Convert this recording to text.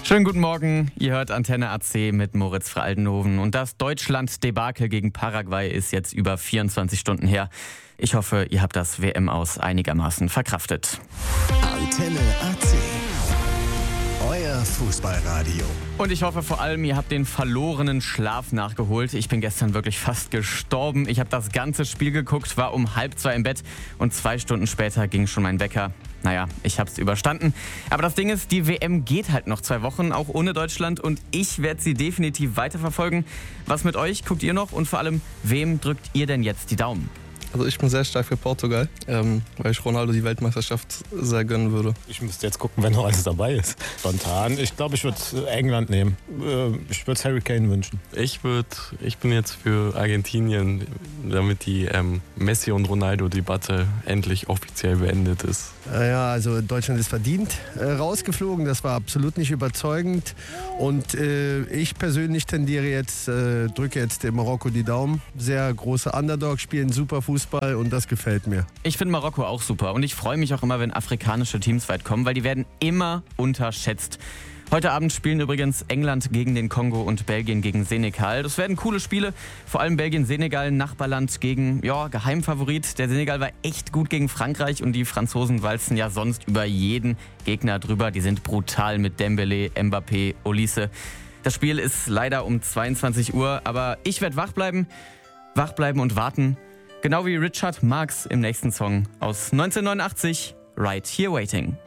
Schönen guten Morgen, ihr hört Antenne AC mit Moritz Fraldenhoven und das Deutschland-Debakel gegen Paraguay ist jetzt über 24 Stunden her. Ich hoffe, ihr habt das WM-Aus einigermaßen verkraftet. Antenne AC, euer Fußballradio. Und ich hoffe vor allem, ihr habt den verlorenen Schlaf nachgeholt. Ich bin gestern wirklich fast gestorben. Ich habe das ganze Spiel geguckt, war um 1:30 im Bett und 2 Stunden später ging schon mein Wecker. Naja, ich hab's überstanden. Aber das Ding ist, die WM geht halt noch 2 Wochen, auch ohne Deutschland. Und ich werde sie definitiv weiterverfolgen. Was mit euch? Guckt ihr noch? Und vor allem, wem drückt ihr denn jetzt die Daumen? Also ich bin sehr stark für Portugal, weil ich Ronaldo die Weltmeisterschaft sehr gönnen würde. Ich müsste jetzt gucken, wenn noch alles dabei ist. Spontan. Ich glaube, ich würde England nehmen. Ich würde Harry Kane wünschen. Ich bin jetzt für Argentinien, damit die Messi- und Ronaldo-Debatte endlich offiziell beendet ist. Ja, also Deutschland ist verdient rausgeflogen. Das war absolut nicht überzeugend. Und ich persönlich drücke jetzt dem Marokko die Daumen. Sehr große Underdog, spielen super Fußball und das gefällt mir. Ich finde Marokko auch super und ich freue mich auch immer, wenn afrikanische Teams weit kommen, weil die werden immer unterschätzt. Heute Abend spielen übrigens England gegen den Kongo und Belgien gegen Senegal. Das werden coole Spiele, vor allem Belgien-Senegal, Nachbarland gegen Geheimfavorit. Der Senegal war echt gut gegen Frankreich und die Franzosen walzen ja sonst über jeden Gegner drüber. Die sind brutal mit Dembélé, Mbappé, Olise. Das Spiel ist leider um 22 Uhr, aber ich werde wach bleiben und warten. Genau wie Richard Marx im nächsten Song aus 1989, Right Here Waiting.